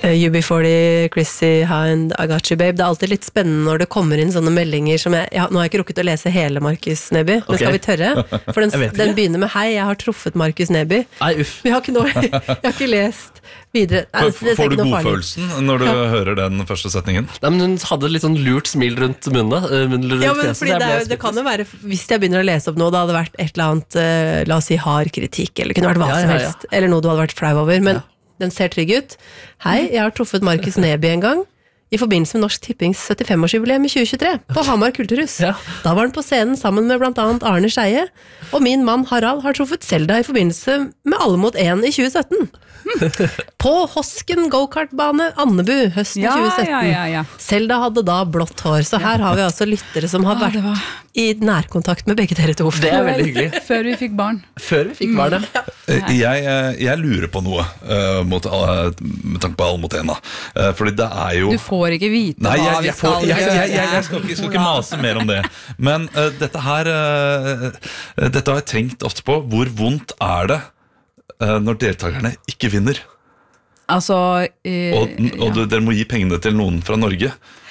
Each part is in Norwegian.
UB40, Chrissy Hind, I Got You Babe. Det alltid litt spennende når det kommer inn sånne meldinger som nå har jeg ikke rukket å lese hele Markus Neby, men skal vi tørre? For den begynner med hei, jeg har truffet Markus Neby. Nei, uff. Jeg har ikke lest videre. Får du godfølelsen når du hører den første setningen? Nei, men hun hadde litt sånn lurt smil rundt munnen. Ja, men fordi det kan jo være, hvis jeg begynner å lese opp noe, det hadde vært et eller annet, la oss si hard kritikk, eller kunne vært hva som helst, eller noe du hadde vært flau over, men den ser trygg ut. Hei, jeg har truffet Markus Neby en gang i forbindelse med Norsk Tippings 75-årsjubileum i 2023 på Hamar Kulturhus. Da var han på scenen sammen med blant annet Arne Scheie, og min mann Harald har truffet Selda i forbindelse med Alle mot 1 i 2017. På Hosken go-kartbane Andebu høsten 2017. Selda hadde da blått hår, så her har vi altså lyttere som har vært i nærkontakt med begge dere to. Det veldig hyggelig. Før vi fikk barn. Jeg lurer på noe med tanke på Alle mot 1 fordi det jo Du får ikke vite hva vi skal gjøre. Jeg skal ikke mase mer om det. Men dette har jeg tenkt ofte på. Hvor vondt det når deltakerne ikke vinner? Altså og dere må gi pengene til noen fra Norge.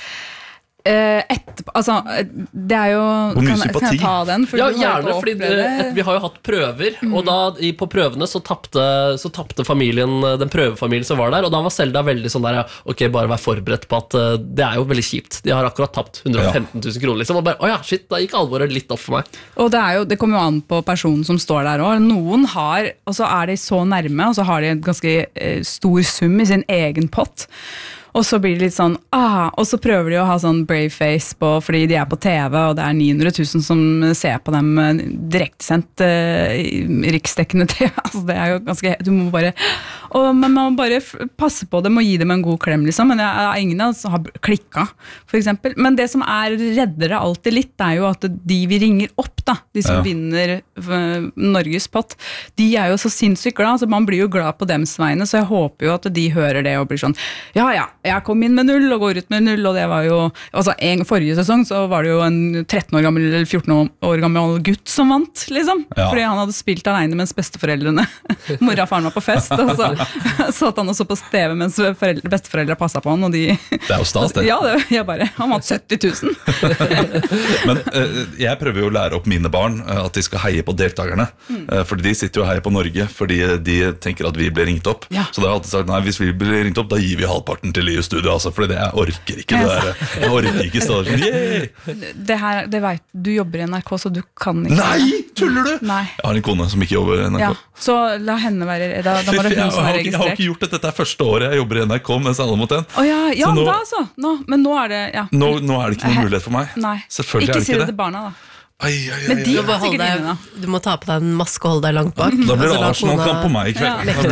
Etterpå, altså det jo kan jeg ta den? Ja, gjerne, fordi vi har jo hatt prøver, og da på prøvene så tappte familien, den prøvefamilien som var der, og da var Selda veldig sånn der, ok, bare vær forberedt på at det jo veldig kjipt, de har akkurat tapt 115 000 kroner liksom, og bare, shit, da gikk alvoret litt opp for meg. Og det kommer jo an på personen som står der også. Noen har, og så de så nærme, og så har de en ganske stor sum i sin egen pott. Og så blir det litt sånn, og så prøver de å ha sånn brave face på, fordi de på TV, og det 900 000 som ser på dem direktesendt riksdekkende TV. Altså det jo ganske, du må bare, men man må bare passe på dem og gi dem en god klem, liksom. Men ingen som har klikket, for eksempel. Men det som redder det alltid litt, jo at de vi ringer opp, da, de som vinner Norges pott, de jo så sinnssykt glad, så man blir jo glad på dems vegne, så jeg håper jo at de hører det og blir sånn, jeg kom inn med 0 og går ut med 0, og det var jo, altså forrige sesong så var det jo en 13 år gammel eller 14 år gammel gutt som vant, liksom, fordi han hadde spilt alene mens besteforeldrene, mora og faren var på fest, og så satt han også på TV mens besteforeldre passet på han, og de... Det jo stas, det. Ja, han vant 70 000. Men jeg prøver jo å lære opp mine barn at de skal heie på deltakerne, fordi de sitter jo og heier på Norge, fordi de tenker at vi blir ringt opp. Så da har jeg alltid sagt, nei, hvis vi blir ringt opp, da gir vi halvparten til i studio, altså, for jeg orker ikke det der. Jeg orker ikke stedet sånn, det vet du jobber i NRK, så du kan ikke. Nei, tuller du? Nei. Jeg har en kone som ikke jobber i NRK. Så la henne være, da må det hun som registrert. Jeg har ikke gjort dette første året jeg jobber i NRK mens Alle mot 1. Men da altså. Men nå det, Nå det ikke noen mulighet for meg. Nei. Selvfølgelig ikke det ikke det. Si det til barna da. Men de du må ta på deg en maske og holde deg langt bak. Da blir det Arsenal-kamp på meg i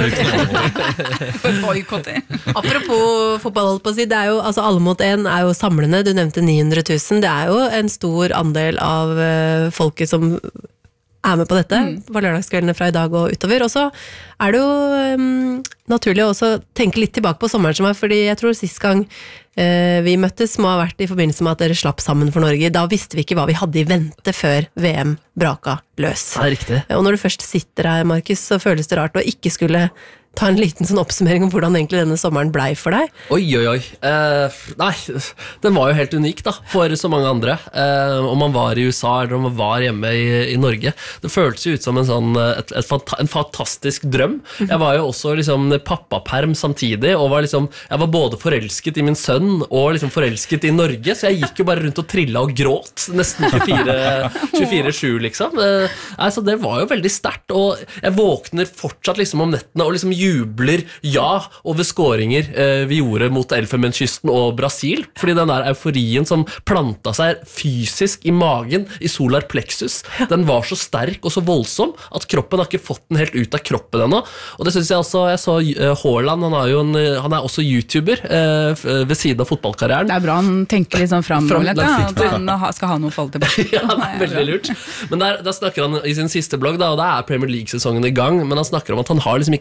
kveld. Apropos fotball, holdt på å si, det jo, altså Alle mot 1 jo samlende, du nevnte 900 000, det jo en stor andel av folket som med på dette, på lørdagskveldene fra i dag og utover, og så det jo naturlig å også tenke litt tilbake på sommeren som fordi jeg tror sist gang vi møttes må ha vært i forbindelse med at dere slapp sammen for Norge. Da visste vi ikke hva vi hadde i vente før VM braka løs. Det riktig. Og når du først sitter her, Markus, så føles det rart å ikke skulle ta en liten sånn oppsummering om hvordan egentlig denne sommeren ble for deg. Oi. Nei, den var jo helt unik da, for så mange andre. Om man var i USA eller om man var hjemme i Norge. Det føltes jo ut som en fantastisk drøm. Jeg var jo også liksom pappaperm samtidig, og jeg var både forelsket i min sønn og liksom forelsket i Norge, så jeg gikk jo bare rundt og trillet og gråt nesten 24/7 liksom. Så det var jo veldig sterkt, og jeg våkner fortsatt liksom om nettene og liksom jubler over skåringer vi gjorde mot Elfenbenskysten og Brasil, fordi den der euforien som planta seg fysisk i magen, i solar plexus, den var så sterk og så voldsom at kroppen har ikke fått den helt ut av kroppen ennå, og det synes jeg også. Jeg så Haaland, han også YouTuber ved siden av fotballkarrieren. Det bra, han tenker litt sånn fremover, at han skal ha noe å falle tilbake. Ja, det veldig lurt. Men der snakker han i sin siste blogg, da, og da Premier League-sesongen i gang, men han snakker om at han har liksom ikke klart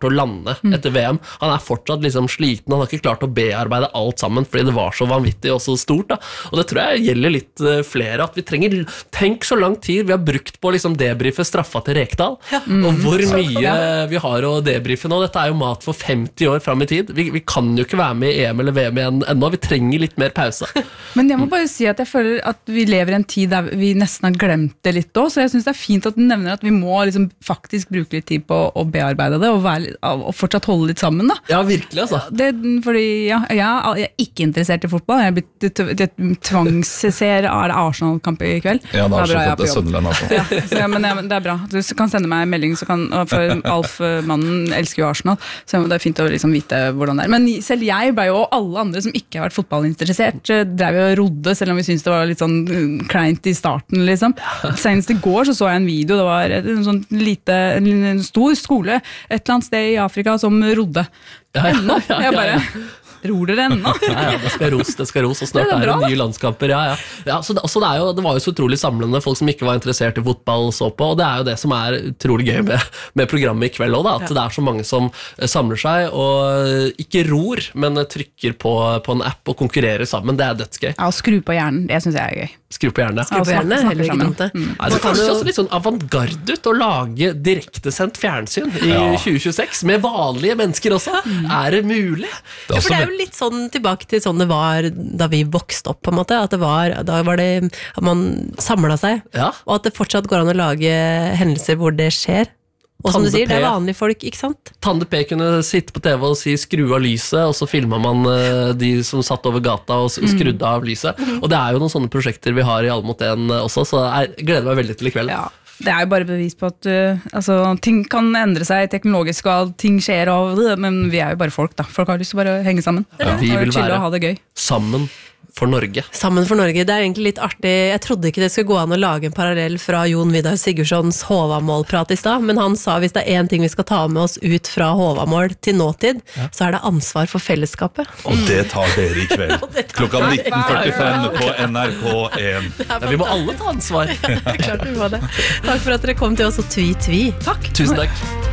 klarte å lande etter VM. Han fortsatt liksom sliten, han har ikke klart å bearbeide alt sammen, fordi det var så vanvittig og så stort. Da. Og det tror jeg gjelder litt flere, at vi trenger, tenk så lang tid vi har brukt på å liksom debrife straffa til Rekdal, og hvor mye vi har å debrife nå. Dette jo mat for 50 år frem i tid. Vi kan jo ikke være med i EM eller VM igjen ennå, vi trenger litt mer pause. Men jeg må bare si at jeg føler at vi lever i en tid der vi nesten har glemt det litt også, så jeg synes det fint at du nevner at vi må liksom faktisk bruke litt tid på å bearbeide det, og fortsatt holde litt sammen da. Ja, virkelig altså. Fordi jeg ikke interessert i fotball, jeg blitt tvangsser Arsenal-kamp i kveld. Ja, det er Sunderland ja, men det bra. Du kan sende meg en melding, for Alf, mannen, elsker jo Arsenal, så det fint å liksom vite hvordan det men selv jeg ble jo, og alle andre som ikke har vært fotballinteressert, drev jo og rodde, selv om vi syntes det var litt sånn kleint i starten, liksom. Senest i går så jeg en video, det var en stor skole et eller annet sted i Afrika som rodde. Ennå. Jeg bare ror dere ennå? Ja, det skal ros, og snart det nye landskamper. Så det var jo så utrolig samlende, folk som ikke var interessert i fotball så på, og det jo det som utrolig gøy med programmet i kveld også, at det så mange som samler seg, og ikke ror, men trykker på en app og konkurrerer sammen. Det dødsgøy. Ja, og skru på hjernen, det synes jeg gøy. Skru på hjernen, heller ikke dumt det. Det føles også litt sånn avantgarde ut å lage direktesendt fjernsyn i 2026, med vanlige mennesker også. Det mulig? Ja, for det jo litt sånn tilbake til sånn det var da vi vokste opp, på en måte. At da var det at man samlet seg, og at det fortsatt går an å lage hendelser hvor det skjer. Og som du sier, det vanlige folk, ikke sant? Tande P kunne sitte på TV og si skru av lyset, og så filmet man de som satt over gata og skrudde av lyset. Og det jo noen sånne prosjekter vi har i Alle mot en også, så jeg gleder meg veldig til i kveld. Ja. Det jo bare bevis på at ting kan endre seg teknologisk, og ting skjer, men vi jo bare folk da. Folk har lyst til bare å henge sammen. Vi vil være ha det gøy. Sammen for Norge. Sammen for Norge, det egentlig litt artig. Jeg trodde ikke det skulle gå an å lage en parallell fra Jon Vidar Sigurdssons Håvamål-prat i stad, men han sa hvis det en ting vi skal ta med oss ut fra Håvamål til nåtid, så det ansvar for fellesskapet. Og det tar dere i kveld. Klokka 19:45 på NRK1. Vi må alle ta ansvar. Klart vi må det. Takk for at dere kom til oss og tvi. Takk. Tusen takk.